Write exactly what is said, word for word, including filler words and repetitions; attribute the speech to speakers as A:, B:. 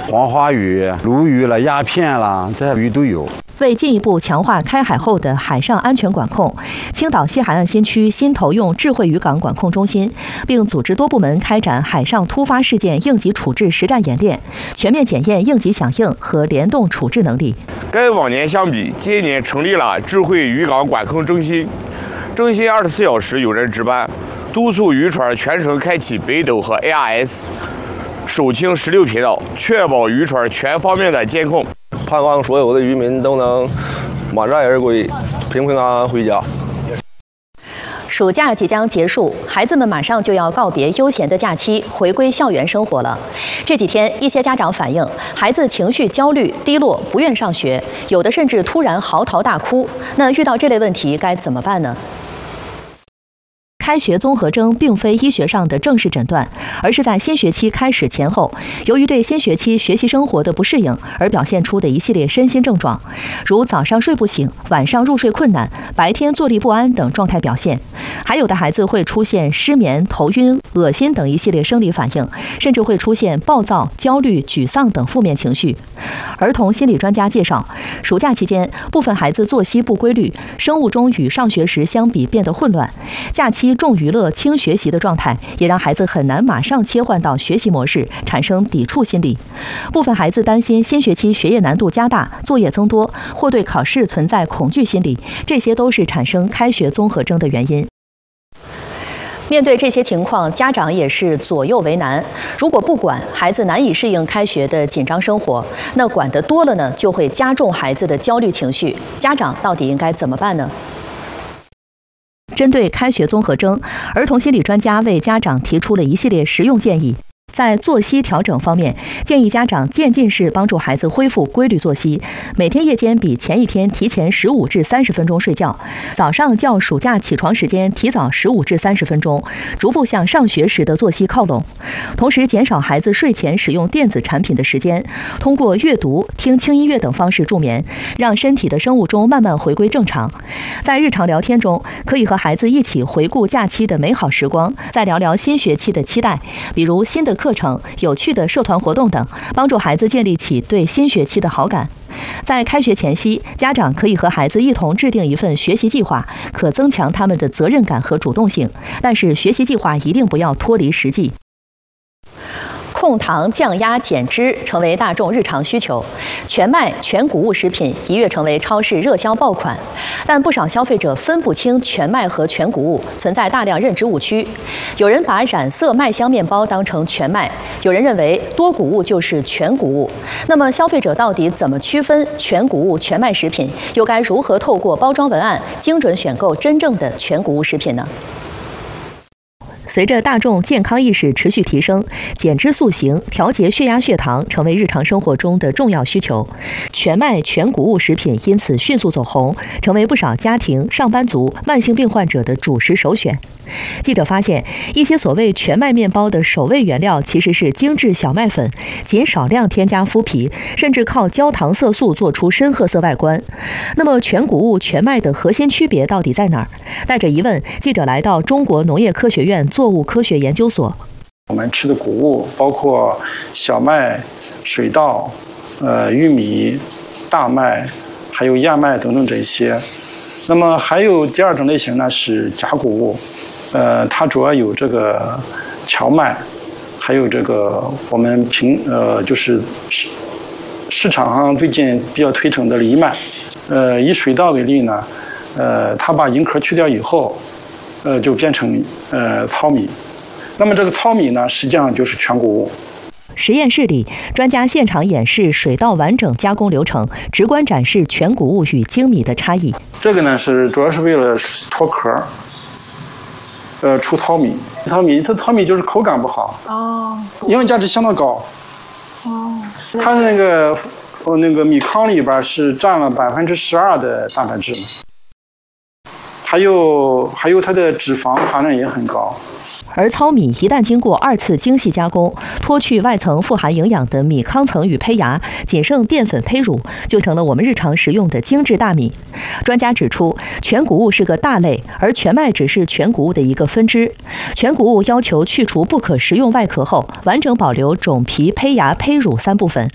A: 黄花鱼、鲈鱼了、鸦片啦，这些鱼都有。
B: 为进一步强化开海后的海上安全管控，青岛西海岸新区新投用智慧渔港管控中心，并组织多部门开展海上突发事件应急处置实战演练，全面检验应急响应和联动处置能力。
C: 跟往年相比，今年成立了智慧渔港管控中心，中心二十四小时有人值班，督促渔船全程开启北斗和 A R S， 手清十六频道，确保渔船全方面的监控。
D: 盼望所有的渔民都能满载而归，平平安安回家。
B: 暑假即将结束，孩子们马上就要告别悠闲的假期，回归校园生活了。这几天，一些家长反映，孩子情绪焦虑、低落，不愿上学，有的甚至突然嚎啕大哭。那遇到这类问题该怎么办呢？开学综合征并非医学上的正式诊断，而是在新学期开始前后，由于对新学期学习生活的不适应而表现出的一系列身心症状，如早上睡不醒、晚上入睡困难、白天坐立不安等状态表现。还有的孩子会出现失眠、头晕、恶心等一系列生理反应，甚至会出现暴躁、焦虑、沮丧等负面情绪。儿童心理专家介绍，暑假期间，部分孩子作息不规律，生物钟与上学时相比变得混乱，假期重娱乐轻学习的状态，也让孩子很难马上切换到学习模式，产生抵触心理。部分孩子担心新学期学业难度加大，作业增多，或对考试存在恐惧心理，这些都是产生开学综合征的原因。面对这些情况，家长也是左右为难。如果不管，孩子难以适应开学的紧张生活；那管得多了呢，就会加重孩子的焦虑情绪。家长到底应该怎么办呢？针对开学综合征，儿童心理专家为家长提出了一系列实用建议。在作息调整方面，建议家长渐进式帮助孩子恢复规律作息，每天夜间比前一天提前十五至三十分钟睡觉，早上较暑假起床时间提早十五至三十分钟，逐步向上学时的作息靠拢。同时，减少孩子睡前使用电子产品的时间，通过阅读、听轻音乐等方式助眠，让身体的生物钟慢慢回归正常。在日常聊天中，可以和孩子一起回顾假期的美好时光，再聊聊新学期的期待，比如新的课程、有趣的社团活动等，帮助孩子建立起对新学期的好感。在开学前夕，家长可以和孩子一同制定一份学习计划，可增强他们的责任感和主动性，但是学习计划一定不要脱离实际。控糖、降压、减脂成为大众日常需求，全麦、全谷物食品一跃成为超市热销爆款。但不少消费者分不清全麦和全谷物，存在大量认知误区。有人把染色麦香面包当成全麦，有人认为多谷物就是全谷物。那么，消费者到底怎么区分全谷物、全麦食品？又该如何透过包装文案精准选购真正的全谷物食品呢？随着大众健康意识持续提升，减脂塑形、调节血压、血糖成为日常生活中的重要需求。全麦、全谷物食品因此迅速走红，成为不少家庭、上班族、慢性病患者的主食首选。记者发现，一些所谓全麦面包的首位原料其实是精致小麦粉，仅少量添加麸皮，甚至靠焦糖色素做出深褐色外观。那么，全谷物、全麦的核心区别到底在哪儿？带着疑问，记者来到中国农业科学院作物科学研究所。
E: 我们吃的谷物包括小麦、水稻、呃玉米、大麦，还有燕麦等等这些。那么还有第二种类型呢是假谷物，呃，它主要有这个荞麦，还有这个我们平呃就是市市场上最近比较推崇的藜麦。呃，以水稻为例呢，呃，它把银壳去掉以后，呃，就变成呃糙米。那么这个糙米呢，实际上就是全谷物。
B: 实验室里，专家现场演示水稻完整加工流程，直观展示全谷物与精米的差异。
E: 这个呢是主要是为了脱壳，呃，出糙米。糙米它糙米就是口感不好，哦，营养价值相当高。哦，它那个那个米糠里边是占了百分之十二的蛋白质嘛，还有还有它的脂肪含量也很高。
B: 而糙米一旦经过二次精细加工，脱去外层富含营养的米糠层与胚芽，仅剩淀粉胚乳，就成了我们日常食用的精致大米。专家指出，全谷物是个大类，而全麦只是全谷物的一个分支。全谷物要求去除不可食用外壳后，完整保留种皮、胚芽、胚乳三部分，